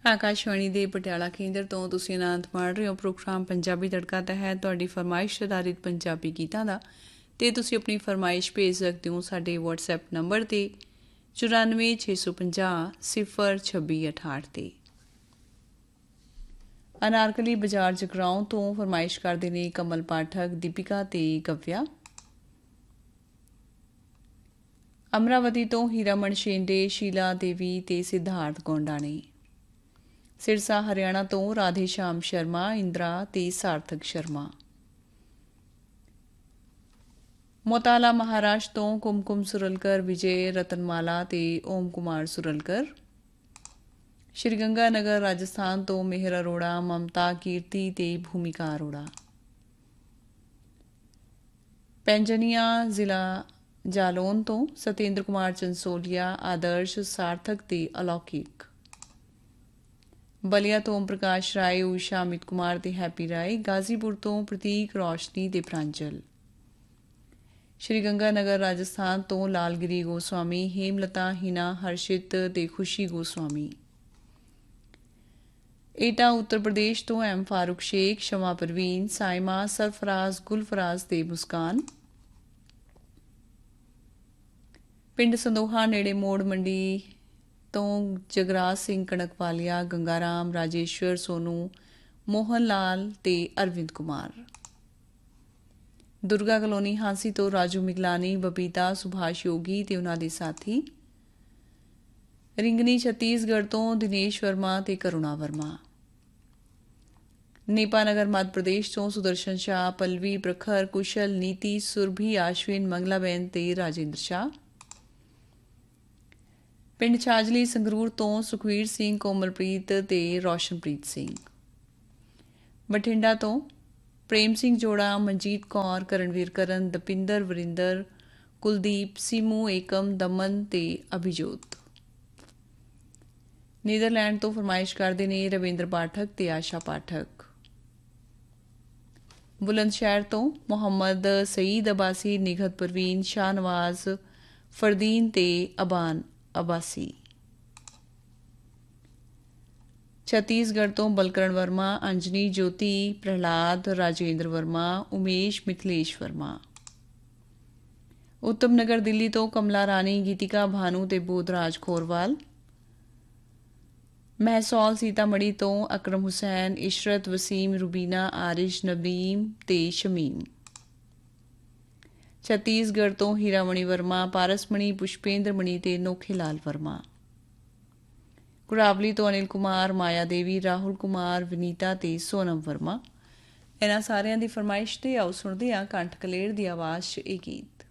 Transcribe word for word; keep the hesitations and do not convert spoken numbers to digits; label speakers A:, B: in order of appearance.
A: ਆਕਾਸ਼ਵਾਣੀ ਦੇ ਪਟਿਆਲਾ ਕੇਂਦਰ ਤੋਂ ਤੁਸੀਂ ਆਨੰਦ ਮਾਣ ਰਹੇ ਹੋ ਪ੍ਰੋਗਰਾਮ ਪੰਜਾਬੀ ਤੜਕਾ ਤਹਿਤ ਤੁਹਾਡੀ ਫਰਮਾਇਸ਼ ਆਧਾਰਿਤ ਪੰਜਾਬੀ ਗੀਤਾਂ ਦਾ। ਤੇ ਤੁਸੀਂ ਆਪਣੀ ਫਰਮਾਇਸ਼ ਭੇਜ ਸਕਦੇ ਹੋ ਸਾਡੇ WhatsApp ਨੰਬਰ ਤੇ ਚੁਰਾਨਵੇਂ ਛੇ ਸੌ ਪੰਜਾਹ ਸਿਫਰ ਛੱਬੀ ਅਠਾਹਠ 'ਤੇ। ਅਨਾਰਕਲੀ ਬਾਜ਼ਾਰ ਜਗਰਾਉਂ ਤੋਂ ਫਰਮਾਇਸ਼ ਕਰਦੇ ਨੇ ਕਮਲ ਪਾਠਕ, ਦੀਪਿਕਾ ਤੇ ਗਵਿਆ। ਅਮਰਾਵਤੀ ਤੋਂ ਹੀਰਾਮਨ ਸ਼ੇਂਡੇ, ਸ਼ੀਲਾ ਦੇਵੀ ਤੇ ਸਿਧਾਰਥ ਗੋਂਡਾ ਨੇ। ਸਿਰਸਾ ਹਰਿਆਣਾ ਤੋਂ ਰਾਧੇ ਸ਼ਾਮ ਸ਼ਰਮਾ, ਇੰਦਰਾ ਤੇ ਸਾਰਥਕ ਸ਼ਰਮਾ। ਮੋਤਾਲਾ ਮਹਾਰਾਸ਼ਟਰ ਤੋਂ ਕੁਮਕੁਮ ਸੁਰਲਕਰ, ਵਿਜੇ ਰਤਨਮਾਲਾ ਤੇ ਓਮ ਕੁਮਾਰ ਸੁਰਲਕਰ। ਸ਼੍ਰੀ ਗੰਗਾ ਨਗਰ ਰਾਜਸਥਾਨ ਤੋਂ ਮਿਹਰ ਅਰੋੜਾ, ਮਮਤਾ, ਕੀਰਤੀ ਤੇ ਭੂਮਿਕਾ ਅਰੋੜਾ। ਪੈਂਜਨੀਆ ਜ਼ਿਲ੍ਹਾ ਜਾਲੌਨ ਤੋਂ ਸਤਿੰਦਰ ਕੁਮਾਰ ਚੰਸੋਲੀਆ, ਆਦਰਸ਼, ਸਾਰਥਕ ਤੇ ਅਲੌਕਿਕ। ਬਲੀਆ ਤੋਂ ਓਮ ਪ੍ਰਕਾਸ਼ ਰਾਏ, ਊਸ਼ਾ, ਅਮਿਤ ਕੁਮਾਰ ਤੇ ਹੈਪੀ ਰਾਏ। ਗਾਜ਼ੀਪੁਰ ਤੋਂ ਪ੍ਰਤੀਕ, ਰੌਸ਼ਨੀ ਤੇ ਪ੍ਰਾਂਜਲ। ਸ਼੍ਰੀ ਗੰਗਾ ਨਗਰ ਰਾਜਸਥਾਨ ਤੋਂ ਲਾਲਗਿਰੀ ਗੋਸਵਾਮੀ, ਹੇਮਲਤਾ, ਹਿਨਾ, ਹਰਸ਼ਿਤ ਤੇ ਖੁਸ਼ੀ ਗੋਸਵਾਮੀ। ਏਟਾ ਉੱਤਰ ਪ੍ਰਦੇਸ਼ ਤੋਂ ਐਮ ਫਾਰੂਕ ਸ਼ੇਖ, ਸ਼ਮਾ ਪਰਵੀਨ, ਸਾਇਮਾ, ਸਰਫਰਾਜ਼, ਗੁਲਫਰਾਜ਼ ਤੇ ਮੁਸਕਾਨ। ਪਿੰਡ ਸੰਦੋਹਾ ਨੇੜੇ ਮੋੜ ਮੰਡੀ ਤੋਂ ਜਗਰਾਜ ਸਿੰਘ ਕਣਕਵਾਲੀਆ, ਗੰਗਾਰਾਮ, ਰਾਜੇਸ਼ਵਰ, ਸੋਨੂ, ਮੋਹਨ ਲਾਲ ਤੇ ਅਰਵਿੰਦ ਕੁਮਾਰ। ਦੁਰਗਾ ਕਲੋਨੀ ਹਾਂਸੀ ਤੋਂ ਰਾਜੂ ਮਿਗਲਾਨੀ, ਬਬੀਤਾ, ਸੁਭਾਸ਼ ਯੋਗੀ ਤੇ ਉਹਨਾਂ ਦੇ ਸਾਥੀ। ਰਿੰਗਨੀ ਛੱਤੀਸਗੜ੍ਹ ਤੋਂ ਦਿਨੇਸ਼ ਵਰਮਾ ਤੇ ਕਰੁਣਾ ਵਰਮਾ। ਨੇਪਾਨਗਰ ਮੱਧ ਪ੍ਰਦੇਸ਼ ਤੋਂ ਸੁਦਰਸ਼ਨ ਸ਼ਾਹ, ਪਲਵੀ, ਪ੍ਰਖਰ, ਕੁਸ਼ਲ, ਨੀਤੀ, ਸੁਰਭੀ, ਆਸ਼ਵਿਨ, ਮੰਗਲਾਬੈਨ ਤੇ ਰਾਜਿੰਦਰ ਸ਼ਾਹ। ਪਿੰਡ ਛਾਜਲੀ ਸੰਗਰੂਰ ਤੋਂ ਸੁਖਵੀਰ ਸਿੰਘ, ਕੋਮਲਪ੍ਰੀਤ ਤੇ ਰੌਸ਼ਨਪ੍ਰੀਤ ਸਿੰਘ। ਬਠਿੰਡਾ ਤੋਂ ਪ੍ਰੇਮ ਸਿੰਘ ਜੋੜਾ, ਮਨਜੀਤ ਕੌਰ, ਕਰਨਵੀਰ ਕਰਨ, ਦਪਿੰਦਰ, ਵਰਿੰਦਰ, ਕੁਲਦੀਪ, ਸੀਮੂ, ਏਕਮ, ਦਮਨ ਤੇ ਅਭਿਜੋਤ। ਨੀਦਰਲੈਂਡ ਤੋਂ ਫਰਮਾਇਸ਼ ਕਰਦੇ ਨੇ ਰਵਿੰਦਰ ਪਾਠਕ ਤੇ ਆਸ਼ਾ ਪਾਠਕ। ਬੁਲੰਦ ਸ਼ਹਿਰ ਤੋਂ ਮੁਹੰਮਦ ਸਈਦ ਅਬਾਸੀ, ਨਿਗਹਤ ਪਰਵੀਨ, ਸ਼ਾਹਨਵਾਜ਼, ਫਰਦੀਨ ਤੇ ਅਬਾਨ ਅਬਾਸੀ। ਛੱਤੀਸਗੜ੍ਹ ਤੋਂ ਬਲਕਰਨ ਵਰਮਾ, ਅੰਜਨੀ, ਜੋਤੀ, ਪ੍ਰਹਲਾਦ, ਰਾਜੇਂਦਰ ਵਰਮਾ, ਉਮੇਸ਼, ਮਿਥਲੇਸ਼ ਵਰਮਾ। ਉੱਤਮ ਨਗਰ ਦਿੱਲੀ ਤੋਂ ਕਮਲਾ ਰਾਣੀ, ਗੀਤਿਕਾ, ਭਾਨੂ ਤੇ ਬੋਧਰਾਜ ਖੋਰਵਾਲ। ਮਹਿਸੌਲ ਸੀਤਾਮੜੀ ਤੋਂ ਅਕਰਮ ਹੁਸੈਨ, ਇਸ਼ਰਤ, ਵਸੀਮ, ਰੁਬੀਨਾ, ਆਰਿਸ਼, ਨਬੀਮ ਤੇ ਸ਼ਮੀਮ। ਛੱਤੀਸਗੜ੍ਹ ਤੋਂ ਹੀਰਾਮਣੀ ਵਰਮਾ, ਪਾਰਸਮਣੀ, ਪੁਸ਼ਪੇਂਦਰ ਮਣੀ ਤੇ ਨੋਖੇ ਲਾਲ ਵਰਮਾ। ਗੁਰਾਵਲੀ ਤੋਂ ਅਨਿਲ ਕੁਮਾਰ, ਮਾਇਆ ਦੇਵੀ, ਰਾਹੁਲ ਕੁਮਾਰ, ਵਿਨੀਤਾ ਤੇ ਸੋਨਮ ਵਰਮਾ। ਇਹਨਾਂ ਸਾਰਿਆਂ ਦੀ ਫਰਮਾਇਸ਼ ਤੇ ਆਓ ਸੁਣਦੇ ਹਾਂ ਕੰਠ ਕਲੇਰ ਦੀ ਆਵਾਜ਼ 'ਚ ਇਹ ਗੀਤ।